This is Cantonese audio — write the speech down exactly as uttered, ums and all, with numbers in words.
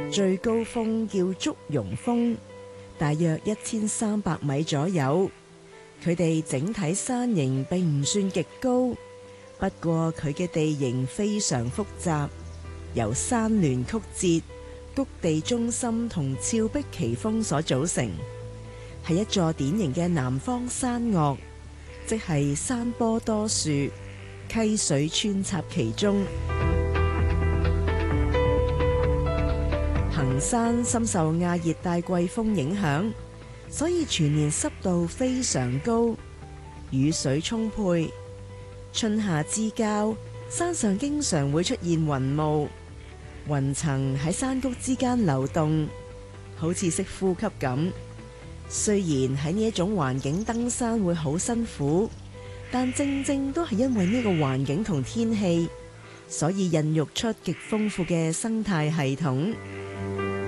最高峰叫祝融峰，大約一千三百米左右。佢哋整體山形並唔算極高，不過佢嘅地形非常複雜，由山巒曲折、谷地中心同峭壁奇峰所組成，係一座典型嘅南方山岳，即係山坡多樹，溪水穿插其中。衡山深受亞熱帶季風影響，所以全年濕度非常高，雨水充沛。春夏之交，山上經常會出現雲霧，雲層喺山谷之間流動，好似識呼吸咁。雖然喺呢一種環境登山會好辛苦，但正正都係因為呢個環境同天氣，所以孕育出極豐富嘅生態系統。